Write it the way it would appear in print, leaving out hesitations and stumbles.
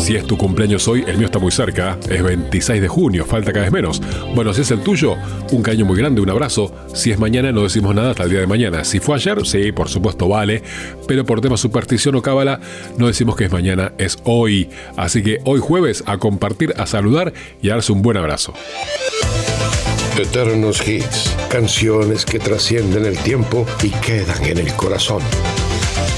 Si es tu cumpleaños hoy, el mío está muy cerca, es 26 de junio, falta cada vez menos. Bueno, si es el tuyo, un cariño muy grande, un abrazo. Si es mañana, no decimos nada hasta el día de mañana. Si fue ayer, sí, por supuesto vale, pero por tema superstición o cábala, no decimos que es mañana, es hoy. Así que hoy jueves, a compartir, a saludar y a darse un buen abrazo. Eternos hits, canciones que trascienden el tiempo y quedan en el corazón.